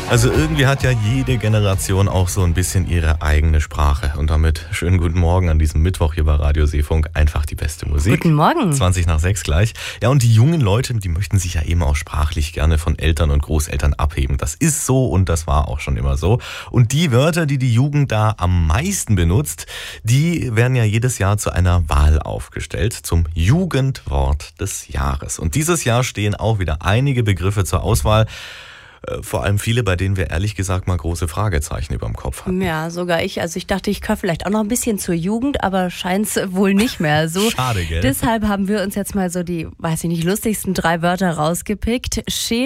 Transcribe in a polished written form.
Also irgendwie hat ja jede Generation auch so ein bisschen ihre eigene Sprache. Und damit schönen guten Morgen an diesem Mittwoch hier bei Radio Seefunk. Einfach die beste Musik. Guten Morgen. 6:20 gleich. Ja, und die jungen Leute, die möchten sich ja eben auch sprachlich gerne von Eltern und Großeltern abheben. Das ist so und das war auch schon immer so. Und die Wörter, die die Jugend da am meisten benutzt, die werden ja jedes Jahr zu einer Wahl aufgestellt zum Jugendwort des Jahres. Und dieses Jahr stehen auch wieder einige Begriffe zur Auswahl. Vor allem viele, bei denen wir ehrlich gesagt mal große Fragezeichen über dem Kopf hatten. Ja, sogar ich. Also ich dachte, ich gehöre vielleicht auch noch ein bisschen zur Jugend, aber scheint es wohl nicht mehr so. Schade, gell? Deshalb haben wir uns jetzt mal so die, lustigsten 3 Wörter rausgepickt.